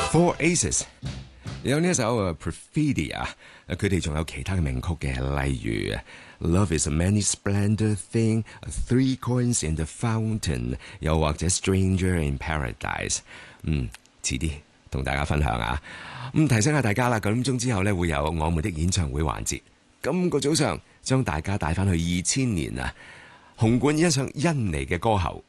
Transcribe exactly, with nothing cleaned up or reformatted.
Four Aces 有呢一首啊 Perfidia， 佢哋仲有其他嘅名曲嘅，例如 Love is a many splendid thing， Three coins in the fountain， 又或者 Stranger in Paradise。嗯，遲啲同大家分享啊。咁提醒下大家啦，九點鐘之後呢會有我們的演唱會環節。今個早上將大家帶翻去二千年啊，紅館欣賞甄妮嘅歌后